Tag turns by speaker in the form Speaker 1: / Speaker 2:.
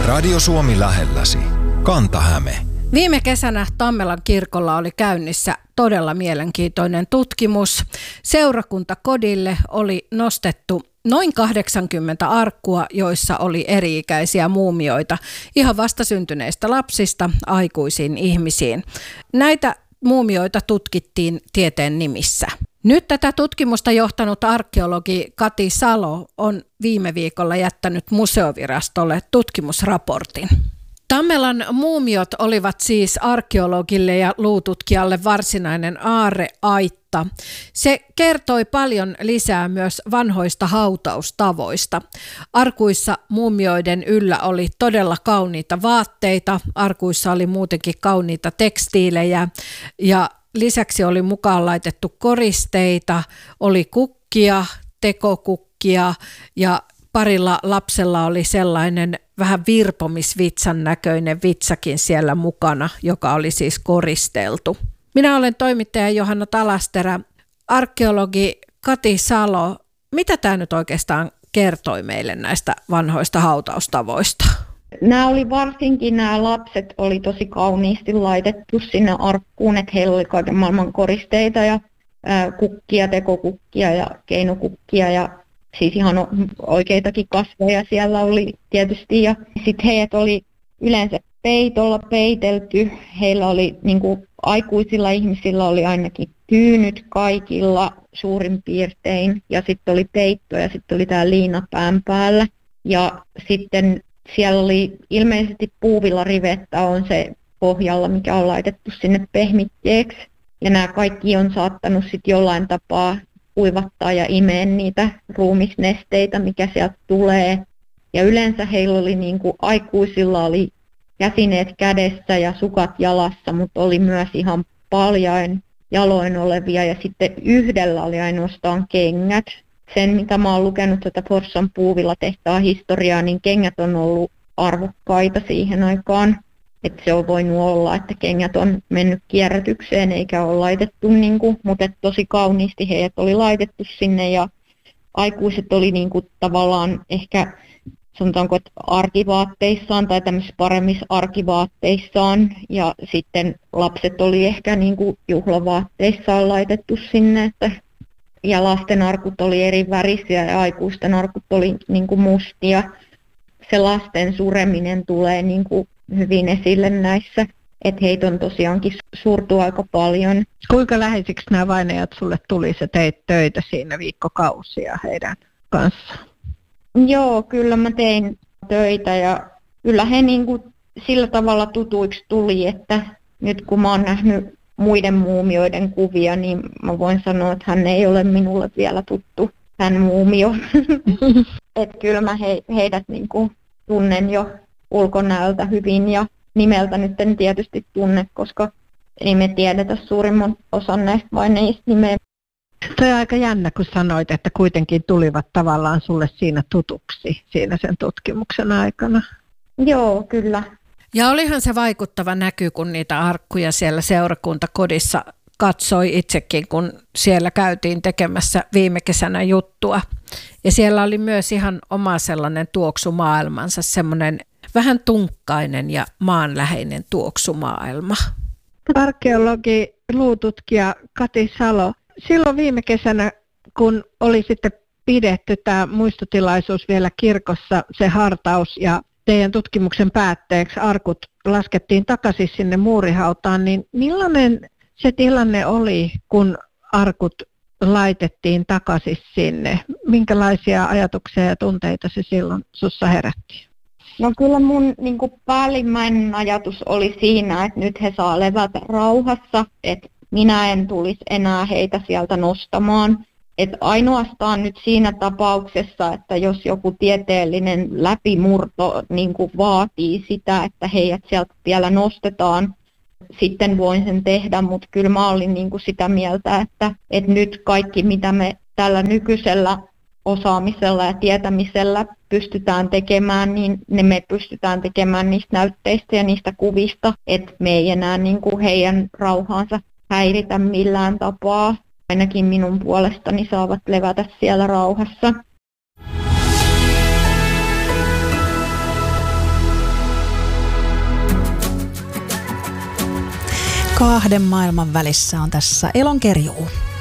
Speaker 1: Radio Suomi lähelläsi. Kanta-Häme.
Speaker 2: Viime kesänä Tammelan kirkolla oli käynnissä todella mielenkiintoinen tutkimus. Seurakuntakodille oli nostettu noin 80 arkkua, joissa oli eri-ikäisiä muumioita, ihan vastasyntyneistä lapsista aikuisiin ihmisiin. Näitä muumioita tutkittiin tieteen nimissä. Nyt tätä tutkimusta johtanut arkeologi Kati Salo on viime viikolla jättänyt museovirastolle tutkimusraportin. Tammelan muumiot olivat siis arkeologille ja luututkijalle varsinainen aarreaitta. Se kertoi paljon lisää myös vanhoista hautaustavoista. Arkuissa muumioiden yllä oli todella kauniita vaatteita, arkuissa oli muutenkin kauniita tekstiilejä ja lisäksi oli mukaan laitettu koristeita, oli kukkia, tekokukkia ja parilla lapsella oli sellainen vähän virpomisvitsan näköinen vitsakin siellä mukana, joka oli siis koristeltu. Minä olen toimittaja Johanna Talasterä. Arkeologi Kati Salo, mitä tämä nyt oikeastaan kertoi meille näistä vanhoista hautaustavoista?
Speaker 3: Nämä lapset oli tosi kauniisti laitettu sinne arkkuun, että heillä oli kaiken maailman koristeita ja kukkia, tekokukkia ja keinokukkia ja siis ihan oikeitakin kasveja siellä oli tietysti. Ja sitten heidät oli yleensä peitolla peitelty. Heillä oli, niin kuin aikuisilla ihmisillä oli ainakin tyynyt kaikilla suurin piirtein. Ja sitten oli peitto ja sitten oli tämä liina pään päällä. Ja sitten siellä oli ilmeisesti puuvillarivettä on se pohjalla, mikä on laitettu sinne pehmitteeksi. Ja nämä kaikki on saattanut sitten jollain tapaa kuivattaa ja imeä niitä ruumisnesteitä, mikä sieltä tulee. Ja yleensä heillä oli aikuisilla oli käsineet kädessä ja sukat jalassa, mutta oli myös ihan paljain jaloin olevia ja sitten yhdellä oli ainoastaan kengät. Sen, mitä mä oon lukenut tätä Forssan puuvillatehtaan historiaa, niin kengät on ollut arvokkaita siihen aikaan. Että se on voinut olla, että kengät on mennyt kierrätykseen eikä ole laitettu, mutta tosi kauniisti heidät oli laitettu sinne ja aikuiset oli tavallaan ehkä sanotaanko, että arkivaatteissaan tai tämmöisissä paremmissa arkivaatteissaan ja sitten lapset oli ehkä juhlavaatteissaan laitettu sinne, ja lasten arkut oli eri värisiä ja aikuisten arkut oli mustia. Se lasten sureminen tulee hyvin esille näissä, että heitä on tosiaankin surtu aika paljon.
Speaker 4: Kuinka läheisiksi nämä vainajat sulle tuli, sä teit töitä siinä viikkokausia heidän kanssaan?
Speaker 3: Joo, kyllä mä tein töitä ja kyllä he sillä tavalla tutuiksi tuli, että nyt kun mä oon nähnyt muiden muumioiden kuvia, niin mä voin sanoa, että hän ei ole minulle vielä tuttu, hän muumio. Että kyllä mä heidät tunnen jo ulkonäöltä hyvin ja nimeltä nyt en tietysti tunne, koska ei me tiedetä suurimman osan näistä vainajista nimeä.
Speaker 4: Toi on aika jännä, kun sanoit, että kuitenkin tulivat tavallaan sulle siinä tutuksi siinä sen tutkimuksen aikana.
Speaker 3: Joo, kyllä.
Speaker 2: Ja olihan se vaikuttava näky, kun niitä arkkuja siellä seurakuntakodissa katsoi itsekin, kun siellä käytiin tekemässä viime kesänä juttua. Ja siellä oli myös ihan oma sellainen tuoksumaailmansa, semmoinen vähän tunkkainen ja maanläheinen tuoksumaailma.
Speaker 4: Arkeologi, luututkija Kati Salo, silloin viime kesänä, kun oli sitten pidetty tämä muistotilaisuus vielä kirkossa, se hartaus ja teidän tutkimuksen päätteeksi arkut laskettiin takaisin sinne muurihautaan, niin millainen se tilanne oli, kun arkut laitettiin takaisin sinne? Minkälaisia ajatuksia ja tunteita se silloin sussa herätti?
Speaker 3: No kyllä mun päällimmäinen ajatus oli siinä, että nyt he saa levätä rauhassa, että minä en tulisi enää heitä sieltä nostamaan. Että ainoastaan nyt siinä tapauksessa, että jos joku tieteellinen läpimurto vaatii sitä, että heidät sieltä vielä nostetaan, sitten voin sen tehdä, mutta kyllä mä olin sitä mieltä, että nyt kaikki mitä me tällä nykyisellä osaamisella ja tietämisellä pystytään tekemään, niin ne me pystytään tekemään niistä näytteistä ja niistä kuvista, että me ei enää heidän rauhaansa häiritä millään tapaa. Ainakin minun puolestani saavat levätä siellä rauhassa.
Speaker 5: Kahden maailman välissä on tässä Elonkerjuu.